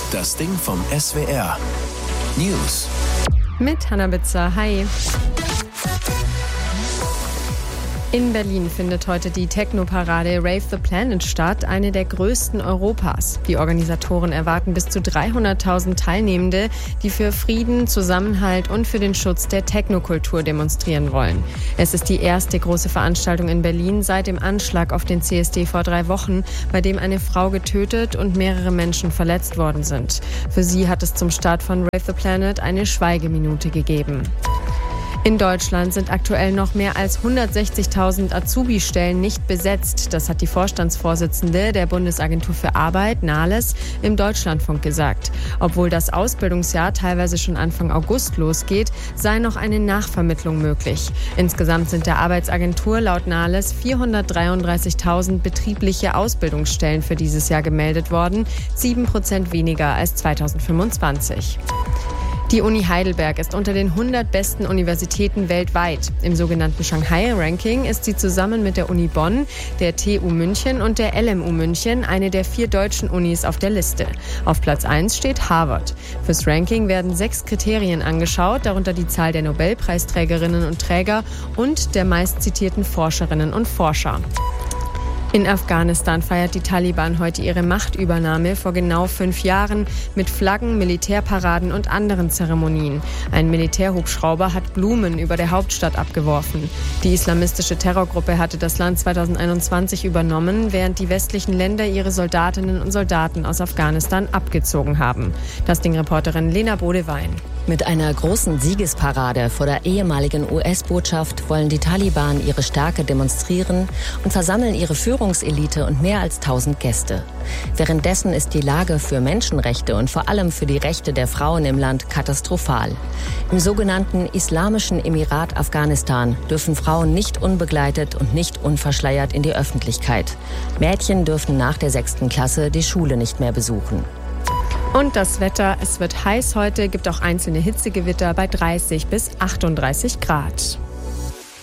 Das Ding vom SWR. News. Mit Hannah Bitzer. Hi. In Berlin findet heute die Techno-Parade Rave the Planet statt, eine der größten Europas. Die Organisatoren erwarten bis zu 300.000 Teilnehmende, die für Frieden, Zusammenhalt und für den Schutz der Technokultur demonstrieren wollen. Es ist die erste große Veranstaltung in Berlin seit dem Anschlag auf den CSD vor 3 Wochen, bei dem eine Frau getötet und mehrere Menschen verletzt worden sind. Für sie hat es zum Start von Rave the Planet eine Schweigeminute gegeben. In Deutschland sind aktuell noch mehr als 160.000 Azubi-Stellen nicht besetzt. Das hat die Vorstandsvorsitzende der Bundesagentur für Arbeit, Nahles, im Deutschlandfunk gesagt. Obwohl das Ausbildungsjahr teilweise schon Anfang August losgeht, sei noch eine Nachvermittlung möglich. Insgesamt sind der Arbeitsagentur laut Nahles 433.000 betriebliche Ausbildungsstellen für dieses Jahr gemeldet worden, 7% weniger als 2025. Die Uni Heidelberg ist unter den 100 besten Universitäten weltweit. Im sogenannten Shanghai-Ranking ist sie zusammen mit der Uni Bonn, der TU München und der LMU München eine der 4 deutschen Unis auf der Liste. Auf Platz 1 steht Harvard. Fürs Ranking werden 6 Kriterien angeschaut, darunter die Zahl der Nobelpreisträgerinnen und Träger und der meistzitierten Forscherinnen und Forscher. In Afghanistan feiert die Taliban heute ihre Machtübernahme vor genau 5 Jahren mit Flaggen, Militärparaden und anderen Zeremonien. Ein Militärhubschrauber hat Blumen über der Hauptstadt abgeworfen. Die islamistische Terrorgruppe hatte das Land 2021 übernommen, während die westlichen Länder ihre Soldatinnen und Soldaten aus Afghanistan abgezogen haben. Das Ding-Reporterin Lena Bodewein. Mit einer großen Siegesparade vor der ehemaligen US-Botschaft wollen die Taliban ihre Stärke demonstrieren und versammeln ihre Führungselite und mehr als 1000 Gäste. Währenddessen ist die Lage für Menschenrechte und vor allem für die Rechte der Frauen im Land katastrophal. Im sogenannten Islamischen Emirat Afghanistan dürfen Frauen nicht unbegleitet und nicht unverschleiert in die Öffentlichkeit. Mädchen dürfen nach der 6. Klasse die Schule nicht mehr besuchen. Und das Wetter, es wird heiß heute, gibt auch einzelne Hitzegewitter bei 30 bis 38 Grad.